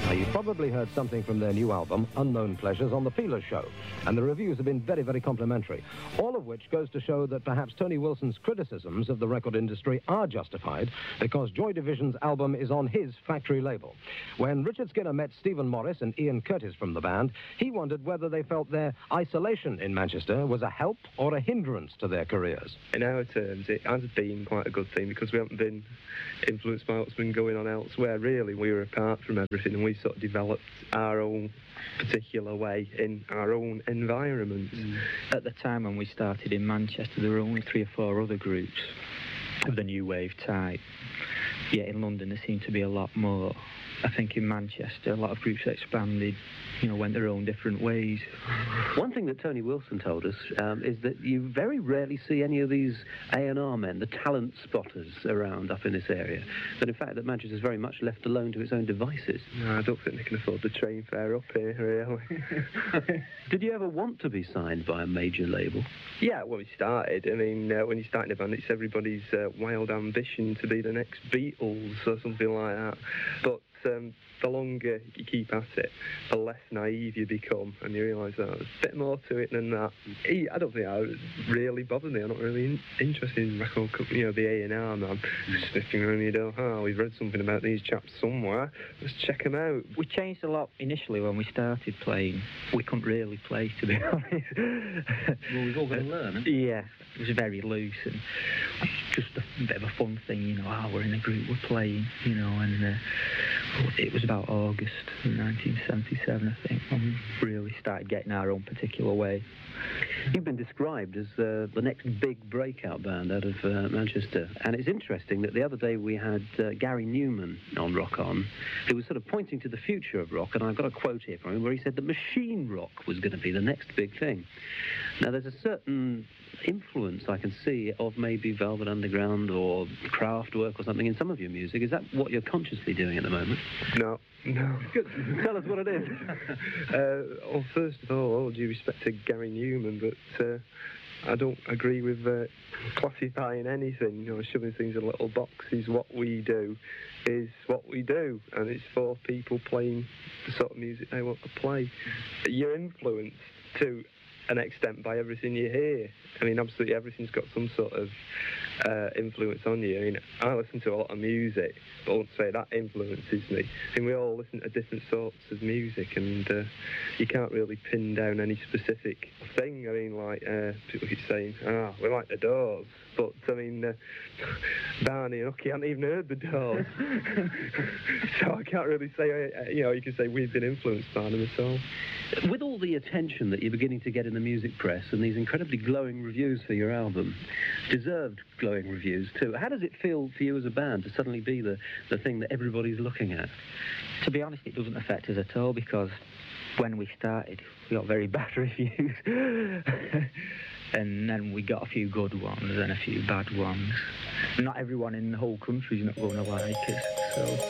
Now, you've probably heard something from their new album, Unknown Pleasures, on the Feelers Show, and the reviews have been very, very complimentary, all of which goes to show that perhaps Tony Wilson's criticisms of the record industry are justified because Joy Division's album is on his factory label. When Richard Skinner met Stephen Morris and Ian Curtis from the band, he wondered whether they felt their isolation in Manchester was a help or a hindrance to their careers. In our terms, it has been quite a good thing because we haven't been influenced by what's been going on elsewhere, really. We were apart from everything and we sort of developed our own particular way in our own environment. At the time when we started in Manchester, there were only 3 or 4 other groups of the new wave type. Yet in London there seemed to be a lot more. I think in Manchester a lot of groups expanded, went their own different ways. One thing that Tony Wilson told us is that you very rarely see any of these A&R men, the talent spotters, around up in this area. That in fact that Manchester's very much left alone to its own devices. No, I don't think they can afford the train fare up here, really. Did you ever want to be signed by a major label? Yeah, when we started. I mean, when you start in a band, it's everybody's wild ambition to be the next Beatles or something like that. But the longer you keep at it, the less naive you become, and you realise that there's a bit more to it than that. I don't think that really bothered me. I'm not really interested in record company, the A&R man. Just sniffing around, we've read something about these chaps somewhere, let's check them out. We changed a lot initially when we started playing. We couldn't really play, to be honest. Well, we've all got to learn, haven't we? Yeah, it was very loose and just a bit of a fun thing, we're in a group, we're playing, and it was about August 1977, I think, when we really started getting our own particular way. You've been described as the next big breakout band out of Manchester, and it's interesting that the other day we had Gary Newman on Rock On, who was sort of pointing to the future of rock, and I've got a quote here from him where he said that machine rock was going to be the next big thing. Now, there's a certain influence I can see of maybe Velvet Underground or Kraftwerk or something in some of your music. Is that what you're consciously doing at the moment? No. Tell us what it is. Well, first of all due respect to Gary Newman, but I don't agree with classifying anything, shoving things in little boxes. What we do is what we do, and it's for people playing the sort of music they want to play. You're influenced to an extent by everything you hear. I mean, absolutely everything's got some sort of influence on you. I mean, I listen to a lot of music, but I won't say that influences me. I think we all listen to different sorts of music, and you can't really pin down any specific thing. I mean, like, people keep saying, we like the Doors, but, I mean, Barney and Ucky haven't even heard the Doors. So I can't really say, you can say we've been influenced by them at all. With all the attention that you're beginning to get in the music press and these incredibly glowing reviews for your album, deserved glowing reviews too, how does it feel for you as a band to suddenly be the thing that everybody's looking at? To be honest, it doesn't affect us at all because when we started, we got very bad reviews. And then we got a few good ones and a few bad ones. Not everyone in the whole country's not going to like us, so...